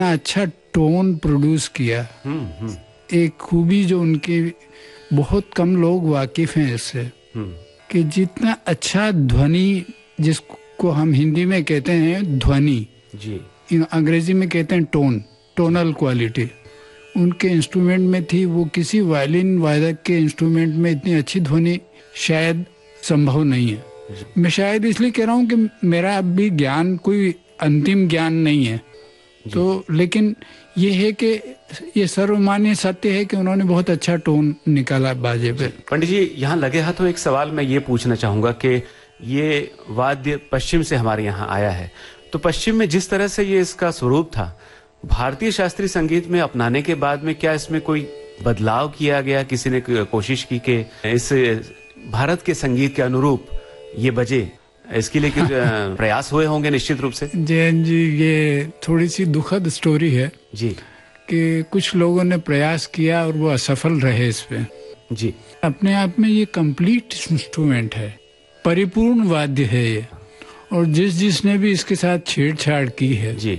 अच्छा tone produce किया। एक खूबी जो उनकी, बहुत कम लोग वाकिफ हैं इससे, कि जितना अच्छा ध्वनि, जिसको हम हिंदी में कहते हैं ध्वनि जी, अंग्रेजी में कहते हैं टोन, टोनल क्वालिटी, उनके इंस्ट्रूमेंट में थी। वो किसी वायलिन वादक के इंस्ट्रूमेंट में इतनी अच्छी ध्वनि शायद संभव नहीं है। मैं शायद इसलिए कह रहा हूँ कि मेरा अब भी ज्ञान कोई अंतिम ज्ञान नहीं है, तो लेकिन ये है कि ये सर्वमान्य सत्य है कि उन्होंने बहुत अच्छा टोन निकाला बाजे पे। पंडित जी, यहाँ लगे हाथों एक सवाल मैं ये पूछना चाहूंगा कि ये वाद्य पश्चिम से हमारे यहाँ आया है, तो पश्चिम में जिस तरह से ये इसका स्वरूप था, भारतीय शास्त्रीय संगीत में अपनाने के बाद में क्या इसमें कोई बदलाव किया गया? किसी ने कोशिश की कि इस भारत के संगीत के अनुरूप ये बजे, इसके लिए प्रयास हुए होंगे निश्चित रूप से? जैन जी, ये थोड़ी सी दुखद स्टोरी है जी, कि कुछ लोगों ने प्रयास किया और वो असफल रहे इस पे जी। अपने आप में ये कंप्लीट इंस्ट्रूमेंट है, परिपूर्ण वाद्य है ये, और जिसने भी इसके साथ छेड़छाड़ की है जी,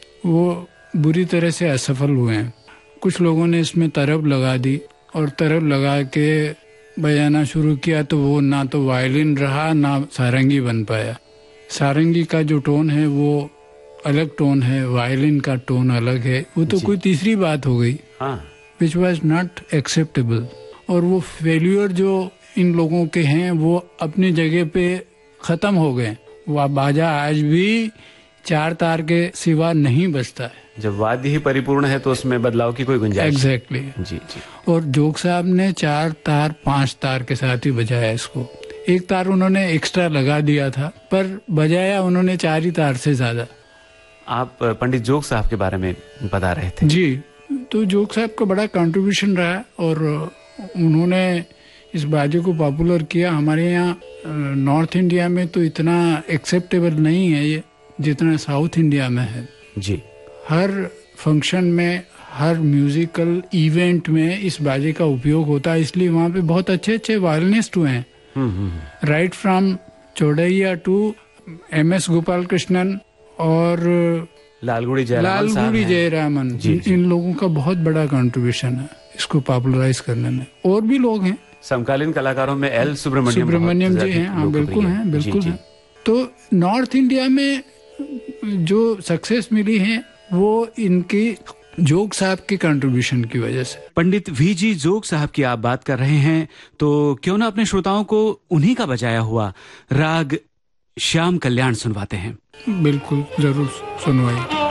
वो बुरी तरह से असफल हुए हैं। कुछ लोगों ने इसमें तरब लगा दी और तरब लगा के बजाना शुरू किया, तो वो ना तो वायलिन रहा ना सारंगी बन पाया। सारंगी का जो टोन है वो अलग टोन है, वायलिन का टोन अलग है, वो तो कोई तीसरी बात हो गई, विच वॉज नॉट एक्सेप्टेबल। और वो फेल्यूर जो इन लोगों के हैं वो अपनी जगह पे खत्म हो गए। वह बाजा आज भी 4 तार के सिवा नहीं बजता है। जब वाद्य ही परिपूर्ण है तो उसमें बदलाव की कोई गुंजाइश? एग्जैक्टली जी जी। और जोग साहब ने 4 तार 5 तार के साथ ही बजाया इसको। 1 तार उन्होंने एक्स्ट्रा लगा दिया था, पर बजाया उन्होंने 4 ही तार से ज्यादा। आप पंडित जोग साहब के बारे में बता रहे थे जी, तो जोग साहब का बड़ा कंट्रीब्यूशन रहा और उन्होंने इस बाजे को पॉपुलर किया। हमारे यहाँ नॉर्थ इंडिया में तो इतना एक्सेप्टेबल नहीं है ये जितना साउथ इंडिया में है जी। हर फंक्शन में, हर म्यूजिकल इवेंट में इस बाजे का उपयोग होता है, इसलिए वहाँ पे बहुत अच्छे अच्छे वायलिनिस्ट हुए हैं। Right from चौड़ैया to MS Gopal Krishnan और लालगुड़ी जयरामन, इन लोगों का बहुत बड़ा कंट्रीब्यूशन है इसको पॉपुलराइज करने में। और भी लोग हैं समकालीन कलाकारों में L सुब्रमण्यम जी हैं, हाँ बिल्कुल हैं, बिल्कुल हैं। तो नॉर्थ इंडिया में जो सक्सेस मिली है वो इनकी जोग साहब के कंट्रीब्यूशन की वजह से। पंडित VG जोग साहब की आप बात कर रहे हैं, तो क्यों ना अपने श्रोताओं को उन्हीं का बजाया हुआ राग श्याम कल्याण सुनवाते हैं। बिल्कुल, जरूर सुनवाइए।